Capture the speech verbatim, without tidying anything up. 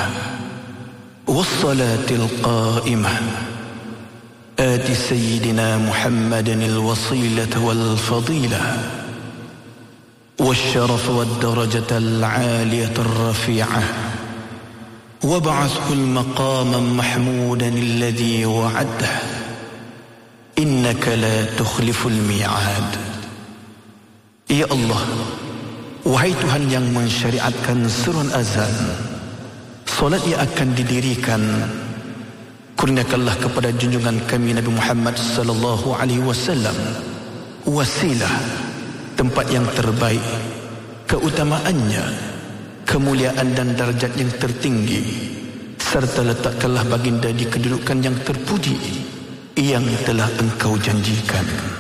والصلاة القائمة آت سيدنا محمد الوصيلة والفضيلة والشرف والدرجة العالية الرفيعة وابعثه المقام محمودا الذي وعده إنك لا تخلف الميعاد. Ya Allah, wahai Tuhan yang mensyariatkan surun azan, solat yang akan didirikan, kurniakanlah kepada junjungan kami Nabi Muhammad sallallahu alaihi wasallam wasilah, tempat yang terbaik, keutamaannya, kemuliaan dan darjat yang tertinggi, serta letakkanlah baginda di kedudukan yang terpuji yang telah engkau janjikan.